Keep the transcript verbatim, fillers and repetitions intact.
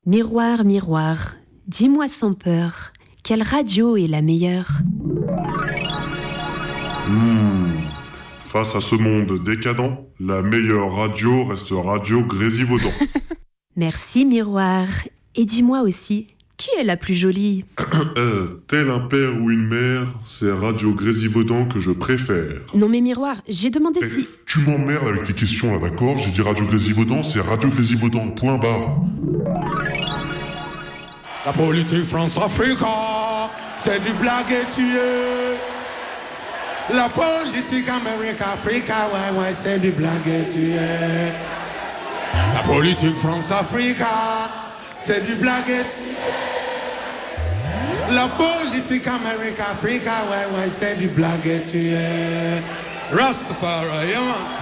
Miroir, miroir, dis-moi sans peur, quelle radio est la meilleure ? Mmh. Face à ce monde décadent, la meilleure radio reste Radio Grésivaudan. Merci, miroir. Et dis-moi aussi, qui est la plus jolie ? euh, Tel un père ou une mère, c'est Radio Grésivaudan que je préfère. Non mais miroir, j'ai demandé Eh, si... Tu m'emmerdes avec tes questions là, d'accord ? J'ai dit Radio Grésivaudan, c'est Radio Grésivaudan, point barre. La politique France-Afrique, c'est du blague et tuer. La politique Amérique-Afrique, ouais, ouais, c'est du blague et tuer. La politique France-Afrique, c'est du blague et tuer. La politique Amérique-Afrique, ouais, ouais, c'est du blague et tuer. Rastafari, yeah, man.